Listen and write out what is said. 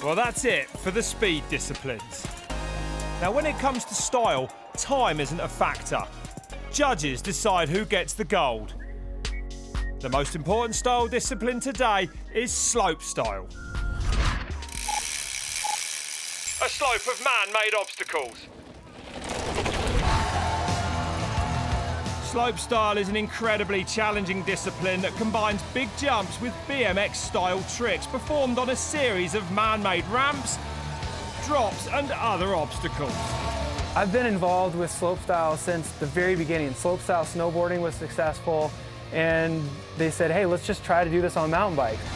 Well, that's it for the speed disciplines. Now, when it comes to style, time isn't a factor. Judges decide who gets the gold. The most important style discipline today is slopestyle. A slope of man-made obstacles. Slopestyle is an incredibly challenging discipline that combines big jumps with BMX-style tricks performed on a series of man-made ramps, drops and other obstacles. I've been involved with slopestyle since the very beginning. Slopestyle snowboarding was successful, and they said, hey, let's just try to do this on a mountain bike.